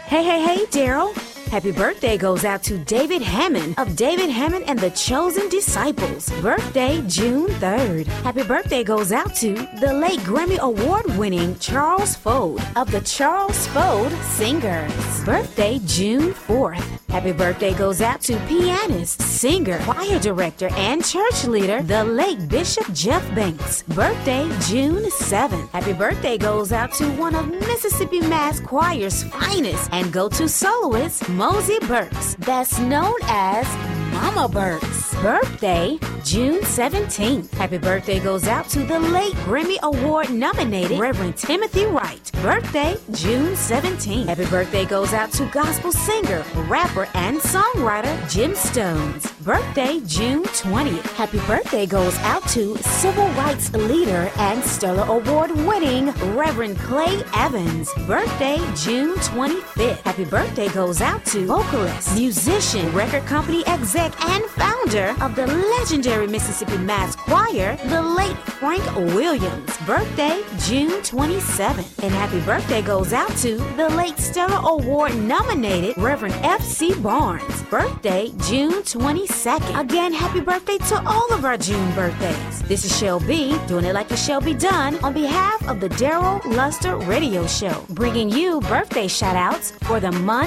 Hey, hey, hey, Daryl. Happy birthday goes out to David Hammond of David Hammond and the Chosen Disciples. Birthday, June 3rd. Happy birthday goes out to the late Grammy Award-winning Charles Fode of the Charles Fode Singers. Birthday, June 4th. Happy birthday goes out to pianist, singer, choir director, and church leader, the late Bishop Jeff Banks. Birthday, June 7th. Happy birthday goes out to one of Mississippi Mass Choir's finest and go-to soloists, Mosey Burks, that's known as Mama Burks. Birthday, June 17th. Happy birthday goes out to the late Grammy Award-nominated Reverend Timothy Wright. Birthday, June 17th. Happy birthday goes out to gospel singer, rapper, and songwriter Jim Stones. Birthday, June 20th. Happy birthday goes out to civil rights leader and Stellar Award-winning Reverend Clay Evans. Birthday, June 25th. Happy birthday goes out to vocalist, musician, record company exec, and founder of the legendary Mississippi Mass Choir, the late Frank Williams. Birthday, June 27th. And happy birthday goes out to the late Stellar Award-nominated Reverend F.C. Barnes. Birthday, June 22nd. Again, happy birthday to all of our June birthdays. This is Shell B, doing it like it shall be done, on behalf of the Daryl Luster Radio Show, bringing you birthday shout-outs for the month